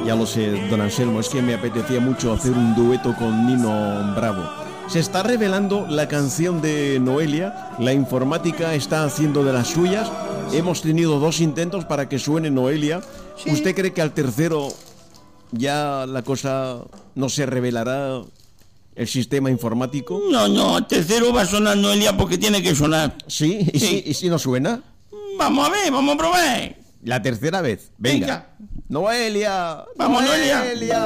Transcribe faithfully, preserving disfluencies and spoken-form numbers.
Ya lo sé, don Anselmo, es que me apetecía mucho hacer un dueto con Nino Bravo. Se está revelando la canción de Noelia, la informática está haciendo de las suyas. Hemos tenido dos intentos para que suene Noelia. Sí. ¿Usted cree que al tercero ya la cosa no se revelará, el sistema informático? No, no, al tercero va a sonar Noelia porque tiene que sonar. ¿Sí? ¿Y, Sí. Si, ¿Y si no suena? Vamos a ver, vamos a probar. La tercera vez. Venga. Venga. Noelia. Vamos, Noelia. Noelia.